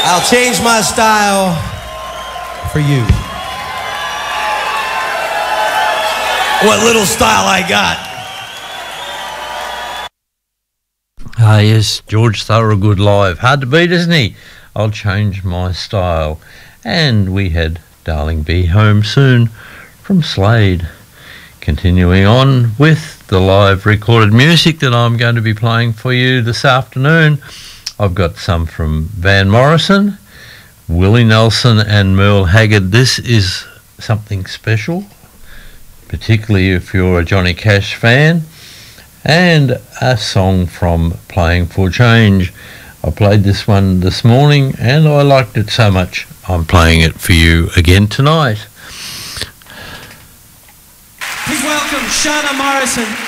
I'll change my style for you. What little style I got. Ah, yes, George Thorogood live. Hard to beat, isn't he? I'll change my style. And we had Darling Be Home Soon from Slade. Continuing on with the live recorded music that I'm going to be playing for you this afternoon. I've got some from Van Morrison, Willie Nelson and Merle Haggard. This is something special, particularly if you're a Johnny Cash fan, and a song from Playing for Change. I played this one this morning and I liked it so much I'm playing it for you again tonight. Please welcome Shana Morrison.